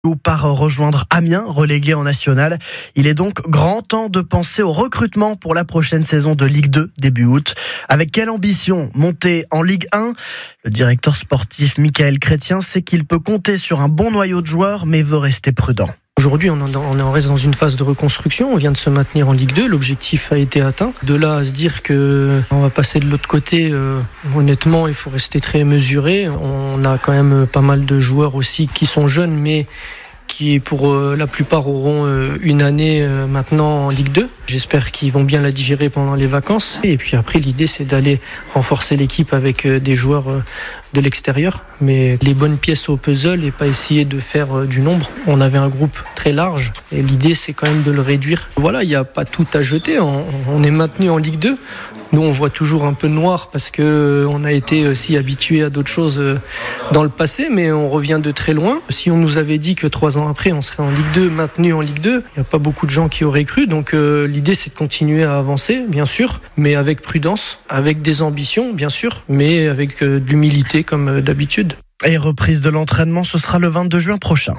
Ou part rejoindre Amiens, relégué en national. Il est donc grand temps de penser au recrutement pour la prochaine saison de Ligue 2 début août. Avec quelle ambition monter en Ligue 1 ? Le directeur sportif Michael Chrétien sait qu'il peut compter sur un bon noyau de joueurs, mais veut rester prudent. Aujourd'hui, on reste dans une phase de reconstruction. On vient de se maintenir en Ligue 2. L'objectif a été atteint. De là à se dire qu'on va passer de l'autre côté, honnêtement, il faut rester très mesuré. On a quand même pas mal de joueurs aussi qui sont jeunes, mais qui pour la plupart auront une année maintenant en Ligue 2. J'espère qu'ils vont bien la digérer pendant les vacances. Et puis après, l'idée, c'est d'aller renforcer l'équipe avec des joueurs de l'extérieur. Mais les bonnes pièces au puzzle et pas essayer de faire du nombre. On avait un groupe très large et l'idée, c'est quand même de le réduire. Voilà, il n'y a pas tout à jeter. On est maintenu en Ligue 2. Nous, on voit toujours un peu noir parce qu'on a été aussi habitués à d'autres choses dans le passé, mais on revient de très loin. Si on nous avait dit que 3 ans après, on serait en Ligue 2, maintenu en Ligue 2, il n'y a pas beaucoup de gens qui auraient cru. Donc l'idée, c'est de continuer à avancer, bien sûr, mais avec prudence, avec des ambitions, bien sûr, mais avec de l'humilité comme d'habitude. Et reprise de l'entraînement, ce sera le 22 juin prochain.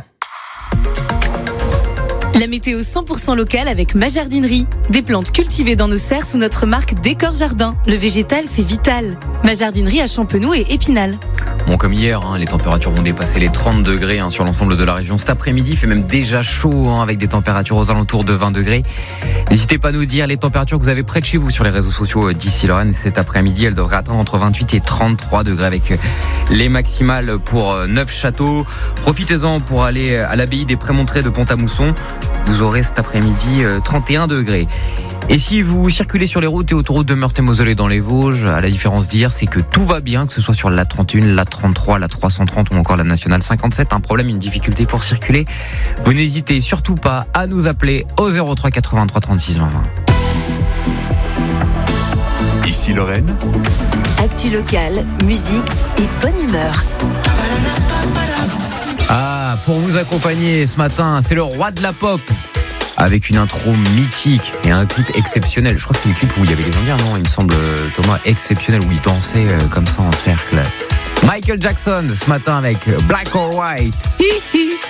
La météo 100% locale avec ma jardinerie. Des plantes cultivées dans nos serres sous notre marque Décor Jardin. Le végétal, c'est vital. Ma jardinerie à Champenoux et Épinal. Bon, comme hier, les températures vont dépasser les 30 degrés sur l'ensemble de la région. Cet après-midi, il fait même déjà chaud avec des températures aux alentours de 20 degrés. N'hésitez pas à nous dire les températures que vous avez près de chez vous sur les réseaux sociaux d'ici Lorraine. Cet après-midi, elles devraient atteindre entre 28 et 33 degrés avec les maximales pour Neufchâteau. Profitez-en pour aller à l'abbaye des Prémontrés de Pont-à-Mousson. Vous aurez cet après-midi 31 degrés. Et si vous circulez sur les routes et autoroutes de Meurthe-et-Moselle dans les Vosges, à la différence d'hier, c'est que tout va bien, que ce soit sur la 31, la 33, la 330 ou encore la nationale 57. Un problème, une difficulté pour circuler. Vous n'hésitez surtout pas à nous appeler au 03 83 36 20 20. Ici Lorraine. Actu locale, musique et bonne humeur. Pour vous accompagner ce matin, c'est le roi de la pop. Avec une intro mythique et un clip exceptionnel. Je crois que c'est le clip où il y avait les Indiens, non ? Il me semble, Thomas, exceptionnel, où il dansait comme ça en cercle. Michael Jackson, ce matin avec Black or White.